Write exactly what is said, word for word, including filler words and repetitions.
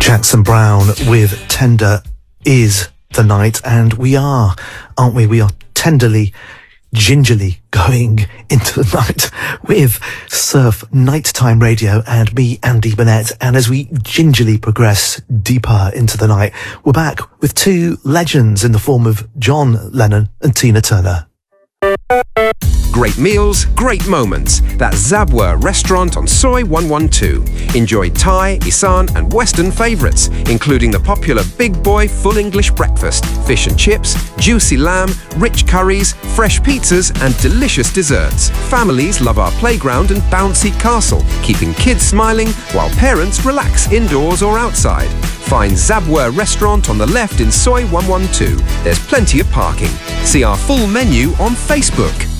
Jackson Browne with Tender Is the Night, and we are, aren't we? We are tenderly, gingerly going into the night with Surf Nighttime Radio and me, Andy Burnett. And as we gingerly progress deeper into the night, we're back with two legends in the form of John Lennon and Tina Turner. Great meals, great moments. That's Zabwa Restaurant on Soi one one two. Enjoy Thai, Isan and Western favourites, including the popular Big Boy Full English Breakfast, fish and chips, juicy lamb, rich curries, fresh pizzas and delicious desserts. Families love our playground and bouncy castle, keeping kids smiling while parents relax indoors or outside. Find Zabwa Restaurant on the left in Soi one one two. There's plenty of parking. See our full menu on Facebook.